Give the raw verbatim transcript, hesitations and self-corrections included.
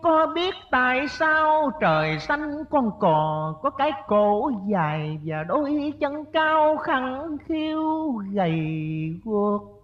Có biết tại sao trời xanh con cò có cái cổ dài và đôi chân cao khẳng khiu gầy guộc?